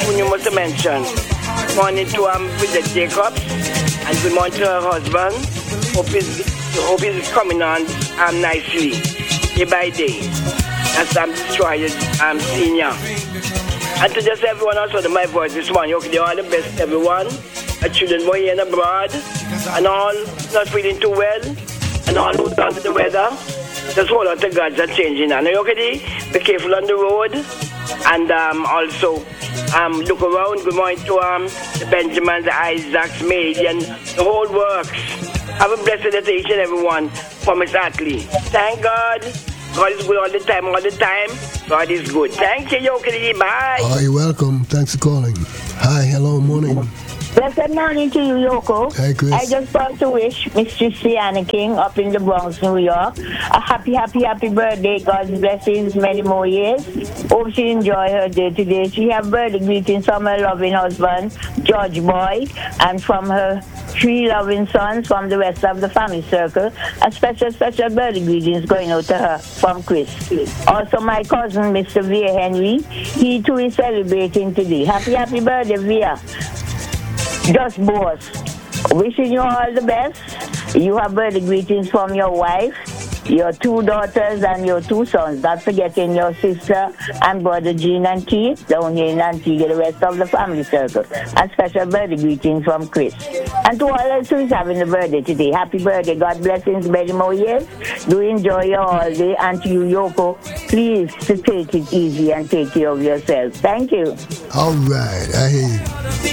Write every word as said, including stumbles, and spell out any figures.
who you must mention. Good morning to um, Bridget Jacobs, and good morning to her husband. Hope he's, hope he's coming on um, nicely, day by day. That's um, Destroyer um, Senior. And to just everyone else under my voice this morning, okay, all the best, everyone. Our children were here and abroad, and all not feeling too well, and all who's under the weather. Just hold on to God's are changing. And okay, be careful on the road, and um, also um, look around. Good morning to um, the Benjamins, the Isaacs, Mady, and the whole works. Have a blessed day to each and everyone from Miss Atlee. Thank God. God is good all the time, all the time. God is good. Thank you, Yokeli. Bye. Oh, you're welcome. Thanks for calling. Hi, hello, morning. Blessed morning to you, Yoko. Hi, Chris. I just want to wish Mistress Sienna King up in the Bronx, New York, a happy, happy, happy birthday. God's blessings, many more years. Hope she enjoy her day today. She have birthday greetings from her loving husband, George Boy, and from her three loving sons from the rest of the family circle. A special, special birthday greetings going out to her from Chris. Also, my cousin, Mister Via Henry, he too is celebrating today. Happy, happy birthday, Via. Just boss. Wishing you all the best. You have birthday greetings from your wife, your two daughters, and your two sons. Not forgetting your sister and brother Jean and Keith down here in Antigua, the rest of the family circle. And special birthday greetings from Chris. And to all else who is having a birthday today, happy birthday. God blessings, many more years. Do enjoy your holiday. And to you, Yoko, please to take it easy and take care of yourself. Thank you. All right, I hear you.